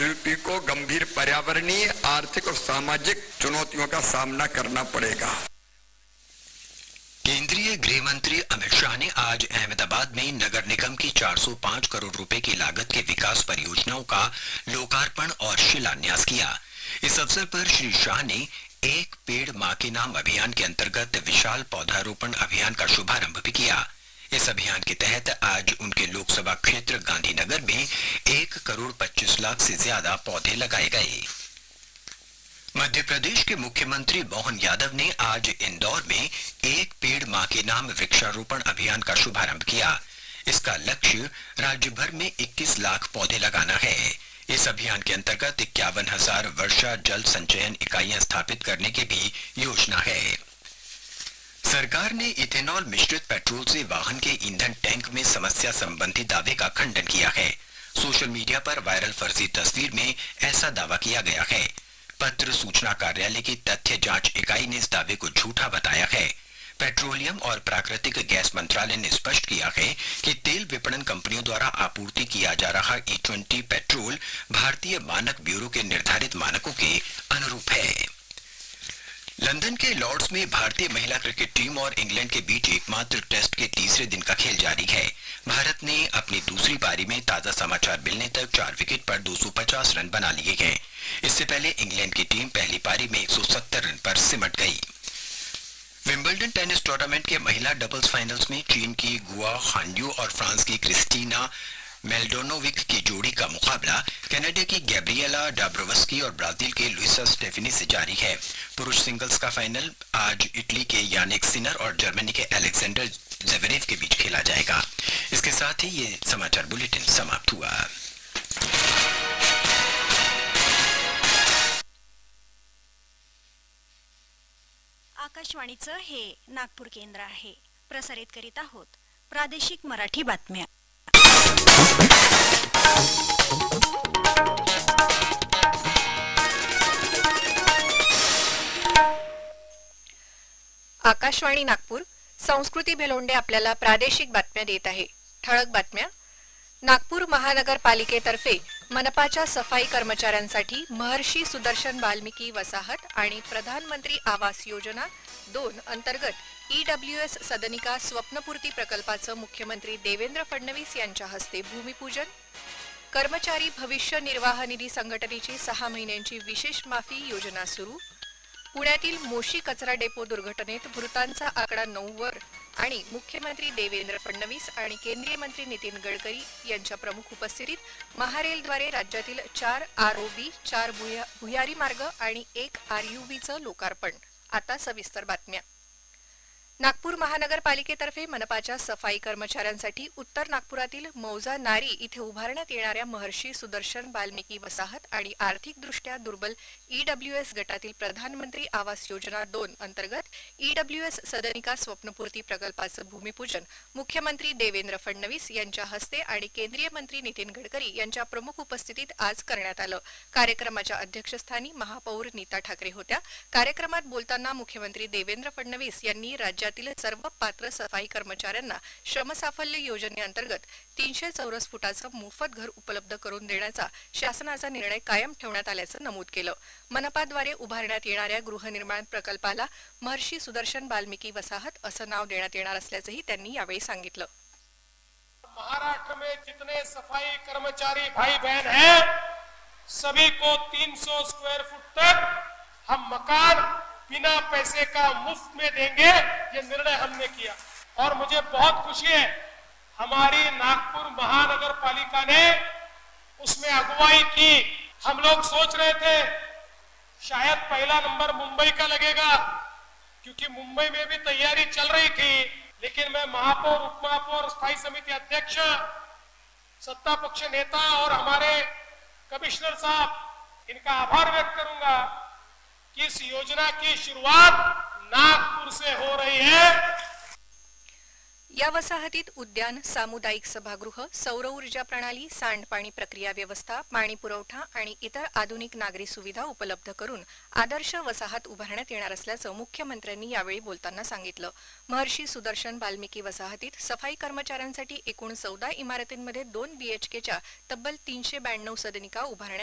UP को गंभीर पर्यावरणीय, आर्थिक और सामाजिक चुनौतियों का सामना करना पड़ेगा। केंद्रीय गृह मंत्री अमित शाह ने आज अहमदाबाद में नगर निगम की 405 करोड़ रुपए की लागत के विकास परियोजनाओं का लोकार्पण और शिलान्यास किया। इस अवसर पर श्री शाह ने एक पेड़ मां के नाम अभियान के अंतर्गत विशाल पौधारोपण अभियान का शुभारंभ भी किया। इस अभियान के तहत आज उनके लोकसभा क्षेत्र गांधीनगर में 1 करोड़ 25 लाख से ज्यादा पौधे लगाए गए। मध्य प्रदेश के मुख्यमंत्री मोहन यादव ने आज इंदौर में एक पेड़ मां के नाम वृक्षारोपण अभियान का शुभारंभ किया। इसका लक्ष्य राज्य भर में 21 लाख पौधे लगाना है। इस अभियान के अंतर्गत 51,000 वर्षा जल संचयन इकाइयां स्थापित करने की भी योजना है। सरकार ने इथेनॉल मिश्रित पेट्रोल से वाहन के ईंधन टैंक में समस्या संबंधी दावे का खंडन किया है। सोशल मीडिया पर वायरल फर्जी तस्वीर में ऐसा दावा किया गया है। पत्र सूचना कार्यालय की तथ्य जांच इकाई ने इस दावे को झूठा बताया है। पेट्रोलियम और प्राकृतिक गैस मंत्रालय ने स्पष्ट किया है कि तेल विपणन कंपनियों द्वारा आपूर्ति किया जा रहा E20 पेट्रोल भारतीय मानक ब्यूरो के निर्धारित मानकों के अनुरूप है। लंदन के लॉर्ड्स में भारतीय महिला क्रिकेट टीम और इंग्लैंड के बीच एकमात्र टेस्ट के तीसरे दिन का खेल जारी है। भारत ने अपनी दूसरी पारी में ताजा समाचार मिलने तक 4 विकेट पर 250 रन बना लिए हैं। इससे पहले इंग्लैंड की टीम पहली पारी में 170 रन पर सिमट गई। विंबलडन टेनिस टूर्नामेंट के महिला डबल्स फाइनल्स में चीन की गुआ हानयू और फ्रांस की क्रिस्टीना मेल्डोनोविक की जोड़ी का मुकाबला कनाडा की गैब्रिएला डाब्रोवस्की और ब्राजील के लुइसा स्टेफनी से जारी है। पुरुष सिंगल्स का फाइनल आज इटली के यानिक सिनर और जर्मनी के अलेक्जेंडर ज़वेरेव के बीच खेला जाएगा। इसके साथ ही ये समाचार बुलेटिन समाप्त हुआ। आकाशवाणीचं हे नागपूर केंद्र आहे। प्रसारित करीत आहोत प्रादेशिक मराठी बातम्या। आकाशवाणी नागपूर संस्कृती भेलोंडे आपल्याला प्रादेशिक बातम्या देत आहे। ठळक बातम्या। नागपूर महानगरपालिकेतर्फे मनपाच्या सफाई कर्मचाऱ्यांसाठी महर्षी सुदर्शन वाल्मिकी वसाहत आणि प्रधानमंत्री आवास योजना 2 अंतर्गत EWS सदनिका स्वप्नपूर्ती प्रकल्पाचं मुख्यमंत्री देवेंद्र फडणवीस यांच्या हस्ते भूमिपूजन। कर्मचारी भविष्य निर्वाह निधी संघटनेची 6 महिन्यांची विशेष माफी योजना सुरू। पुण्यातील मोशी कचरा डेपो दुर्घटनेत मृतांचा आकडा 9 वर आणि मुख्यमंत्री देवेंद्र फडणवीस आणि केंद्रीय मंत्री नितीन गडकरी यांच्या प्रमुख उपस्थितीत महारेलद्वारे राज्यातील 4 ROB 4 भुयारी मार्ग आणि 1 RUBचं लोकार्पण। आता सविस्तर बातम्या। नागपूर महानगरपालिकेतर्फे मनपाच्या सफाई कर्मचाऱ्यांसाठी उत्तर नागपुरातील मौजा नारी इथे उभारण्यात येणाऱ्या महर्षी सुदर्शन वाल्मिकी वसाहत आणि आर्थिकदृष्ट्या दुर्बल EWS गटातील प्रधानमंत्री आवास योजना 2 अंतर्गत EWS सदनिका स्वप्नपूर्ती प्रकल्पाचं भूमिपूजन मुख्यमंत्री देवेंद्र फडणवीस यांच्या हस्ते आणि केंद्रीय मंत्री नितीन गडकरी यांच्या प्रमुख उपस्थितीत आज करण्यात आलं। कार्यक्रमाच्या अध्यक्षस्थानी महापौर नीता ठाकरे होत्या। कार्यक्रमात बोलताना मुख्यमंत्री देवेंद्र फडणवीस यांनी राज्यातील सर्व पात्र सफाई कर्मचाऱ्यांना श्रमसाफल्य योजनेअंतर्गत 300 चौरस फुटाचं मोफत घर उपलब्ध करून देण्याचा शासनाचा निर्णय कायम ठेवण्यात आल्याचं नमूद केलं। मनपाद्वारे उभारण्यात येणाऱ्या गृहनिर्माण प्रकल्पाला महर्षी सुदर्शन वाल्मिकी वसाहत असं नाव देण्यात येणार असल्याचंही त्यांनी यावेळी सांगितलं। महाराष्ट्र में जितने सफाई कर्मचारी भाई बहन हैं सभी को 300 स्क्वायर फुट तक हम मकान बिना पैसे का मुफ्त में देंगे, ये निर्णय हमने किया और मुझे बहुत खुशी है हमारी नागपुर महानगर पालिका ने उसमें अगुवाई की। हम लोग सोच रहे थे शायद पहला नंबर मुंबई का लगेगा क्योंकि मुंबई में भी तैयारी चल रही थी, लेकिन मैं महापौर, उपमहापौर, स्थायी समिति अध्यक्ष, सत्ता पक्ष नेता और हमारे कमिश्नर साहब इनका आभार व्यक्त करूंगा कि इस योजना की शुरुआत नागपुर से हो रही है। या वसाहतीत उद्यान, सामुदायिक सभागृह, सौर ऊर्जा प्रणाली, सांडपाणी प्रक्रिया व्यवस्था, पाणी पुरवठा आणि इतर आधुनिक नागरी सुविधा उपलब्ध करून आदर्श वसाहत उभारण्यात येणार असल्याचं मुख्यमंत्र्यांनी यावेळी बोलताना सांगितलं। महर्षी सुदर्शन वाल्मिकी वसाहतीत सफाई कर्मचाऱ्यांसाठी एकूण 14 इमारतींमध्ये 2 BHKच्या तब्बल 392 सदनिका उभारण्यात